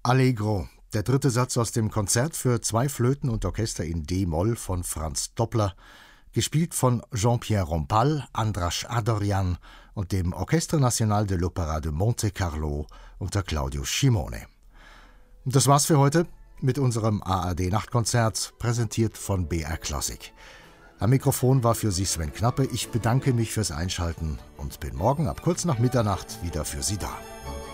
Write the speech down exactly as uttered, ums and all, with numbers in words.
Allegro, der dritte Satz aus dem Konzert für zwei Flöten und Orchester in D-Moll von Franz Doppler, gespielt von Jean-Pierre Rompal, Andras Adorjan und dem Orchestre National de l'Opéra de Monte Carlo unter Claudio Scimone. Und das war's für heute mit unserem A R D-Nachtkonzert, präsentiert von B R Klassik. Am Mikrofon war für Sie Sven Knappe. Ich bedanke mich fürs Einschalten und bin morgen ab kurz nach Mitternacht wieder für Sie da.